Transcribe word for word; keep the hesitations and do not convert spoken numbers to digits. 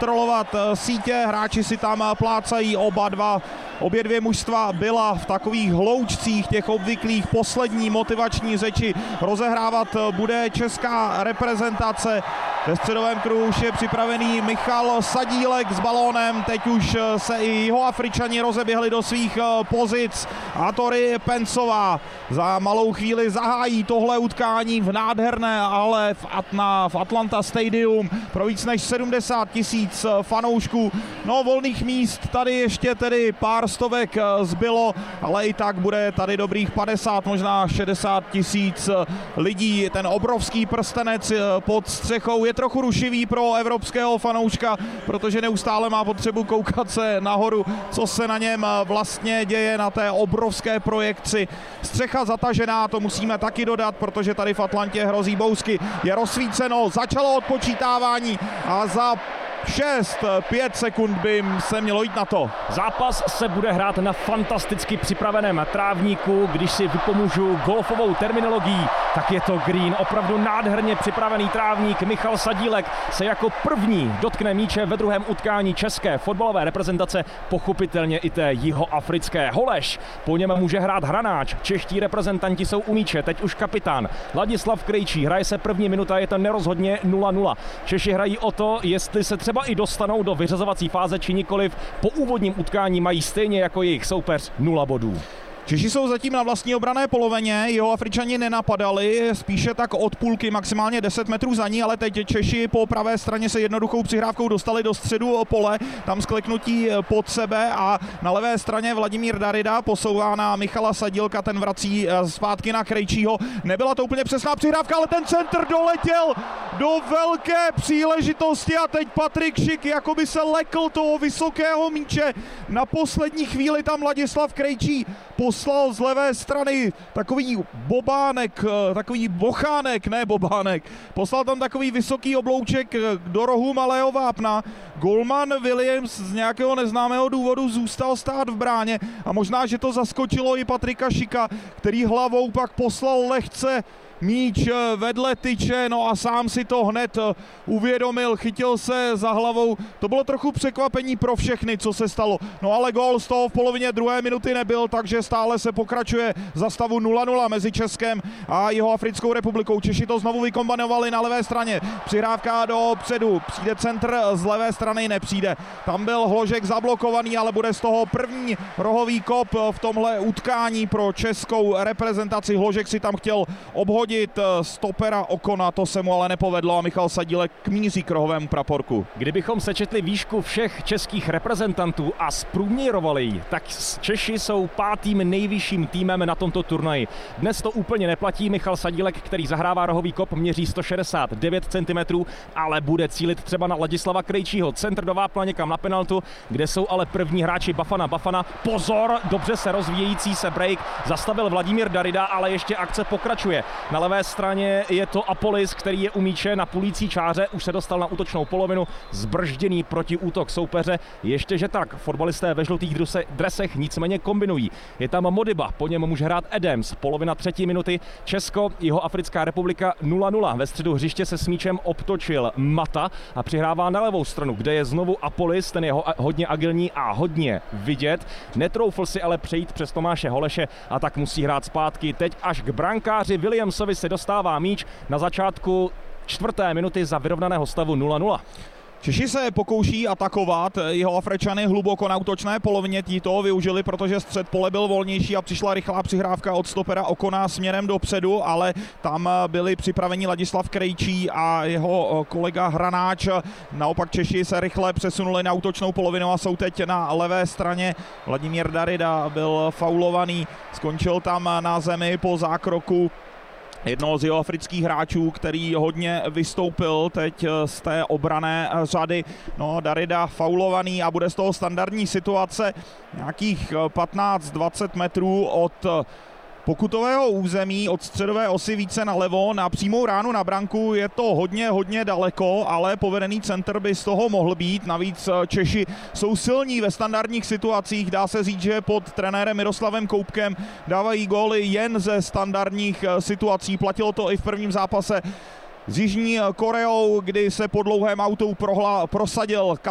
kontrolovat sítě, hráči si tam plácají oba dva. Obě dvě mužstva byla v takových hloučcích těch obvyklých. Poslední motivační řeči rozehrávat bude česká reprezentace. Ve středovém kruhu už je připravený Michal Sadílek s balónem. Teď už se i Jihoafričani rozeběhli do svých pozic. A Tori Pencová za malou chvíli zahájí tohle utkání v nádherné ale v, Atna, v Atlanta Stadium pro víc než sedmdesát tisíc fanoušků. No, volných míst tady ještě tedy pár stovek zbylo, ale i tak bude tady dobrých padesát, možná šedesát tisíc lidí. Ten obrovský prstenec pod střechou je trochu rušivý pro evropského fanouška, protože neustále má potřebu koukat se nahoru, co se na něm vlastně děje na té obrovské projekci. Střecha zatažená, to musíme taky dodat, protože tady v Atlantě hrozí bousky. Je rozsvíceno, začalo odpočítávání a za šest pět sekund by se mělo jít na to. Zápas se bude hrát na fantasticky připraveném trávníku. Když si vypomůžu golfovou terminologií, tak je to green. Opravdu nádherně připravený trávník. Michal Sadílek se jako první dotkne míče ve druhém utkání české fotbalové reprezentace, pochopitelně i té jihoafrické. Holeš, po něm může hrát Hranáč. Čeští reprezentanti jsou u míče, teď už kapitán Ladislav Krejčí. Hraje se první minuta, je to nerozhodně nula nula. Češi hrají o to, jestli se třeba i dostanou do vyřazovací fáze, či nikoliv. Po úvodním utkání mají stejně jako jejich soupeř nula bodů. Češi jsou zatím na vlastní obranné polovině, Jihoafričani nenapadali, spíše tak od půlky, maximálně deset metrů za ní, ale teď Češi po pravé straně se jednoduchou přihrávkou dostali do středu pole, tam skleknutí pod sebe a na levé straně Vladimír Darida posouvá na Michala Sadílka, ten vrací zpátky na Krejčího. Nebyla to úplně přesná přihrávka, ale ten centr doletěl do velké příležitosti a teď Patrik Šik jakoby se lekl toho vysokého míče. Na poslední chvíli tam Ladislav Krejčí poslal z levé strany takový bobánek, takový bochánek, ne bobánek. Poslal tam takový vysoký oblouček do rohu malého vápna. Golman Williams z nějakého neznámého důvodu zůstal stát v bráně a možná, že to zaskočilo i Patrika Šika, který hlavou pak poslal lehce míč vedle tyče, no a sám si to hned uvědomil, chytil se za hlavou. To bylo trochu překvapení pro všechny, co se stalo. No ale gól z toho v polovině druhé minuty nebyl, takže stále se pokračuje za stavu nula nula mezi Českem a Jihoafrickou republikou. Češi to znovu vykombinovali na levé straně. Přihrávka do předu, přijde centr, z levé strany nepřijde. Tam byl Hložek zablokovaný, ale bude z toho první rohový kop v tomhle utkání pro českou reprezentaci. Hložek si tam chtěl obhodit stopera Okona, to se mu ale nepovedlo a Michal Sadílek míří k rohovému praporku. Kdybychom sečetli výšku všech českých reprezentantů a zprůměrovali ji, tak Češi jsou pátým nejvyšším týmem na tomto turnaji. Dnes to úplně neplatí. Michal Sadílek, který zahrává rohový kop, měří sto šedesát devět centimetrů, ale bude cílit třeba na Ladislava Krejčího. Centr do vápna někam na penaltu, kde jsou ale první hráči Bafana. Bafana, pozor, dobře se rozvíjející se break, zastavil Vladimír Darida, ale ještě akce pokračuje. Na levé straně je to Apolis, který je u míče na půlící čáře, už se dostal na útočnou polovinu, zbržděný protiútok soupeře. Ještě že tak, fotbalisté ve žlutých dresech nicméně kombinují. Je tam Modiba, po něm může hrát Adams, polovina třetí minuty, Česko, Jihoafrická republika nula nula. Ve středu hřiště se s míčem obtočil Mata a přihrává na levou stranu, kde je znovu Apolis, ten je hodně agilní a hodně vidět. Netroufl si ale přejít přes Tomáše Holeše a tak musí hrát zpátky. Teď až k brankáři Williamsovi se dostává míč na začátku čtvrté minuty za vyrovnaného stavu nula nula. Češi se pokouší atakovat, Jihoafričany hluboko na útočné polovině, tí toho využili, protože střed pole byl volnější a přišla rychlá přihrávka od stopera Okona směrem dopředu, ale tam byli připraveni Ladislav Krejčí a jeho kolega Hranáč. Naopak Češi se rychle přesunuli na útočnou polovinu a jsou teď na levé straně. Vladimír Darida byl faulovaný, skončil tam na zemi po zákroku jednoho z jihoafrických hráčů, který hodně vystoupil teď z té obranné řady. No, Darida faulovaný a bude z toho standardní situace nějakých patnáct dvacet metrů od pokutového území, od středové osy více nalevo na přímou ránu na branku. Je to hodně, hodně daleko, ale povedený centr by z toho mohl být. Navíc Češi jsou silní ve standardních situacích. Dá se říct, že pod trenérem Miroslavem Koupkem dávají góly jen ze standardních situací. Platilo to i v prvním zápase s Jižní Koreou, kdy se po dlouhém autu prohla, prosadil